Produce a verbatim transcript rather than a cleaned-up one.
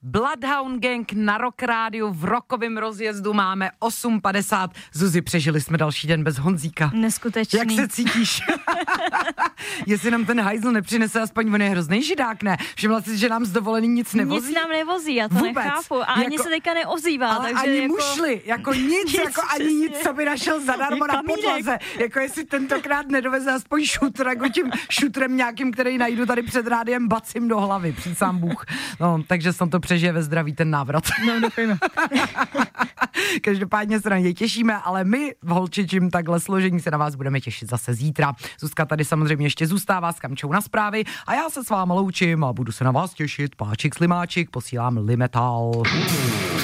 Bloodhound Gang na Rock Rádiu v rokovém rozjezdu máme osm padesát. Zuzi, přežili jsme další den bez Honzíka. Neskutečný. Jak se cítíš? Jestli nám ten hajzl nepřinese, aspoň on je hrozný židák, ne? Všimla jsi, že nám z dovolený nic nevozí? Nic nám nevozí, já to Vůbec. nechápu. A ani jako, se teďka neozývá. ale takže ani jako... mušli, jako nic, nic jako ani přesně. nic, co by našel zadarmo na podlaze. Jako jestli tentokrát nedoveze aspoň šutr, jako tím šutrem nějakým, který najdu tady před rádiem, bacím do hlavy, před sám Bůh. No, takže jsem to přežije ve zdraví ten návrat. No, doufejme. Každopádně se na něj těšíme, ale my v holčičím takhle složení se na vás budeme těšit zase zítra. Zuzka tady samozřejmě ještě zůstává s Kamčou na zprávy a já se s váma loučím a budu se na vás těšit. Páčik Slimáčik, posílám Limetal.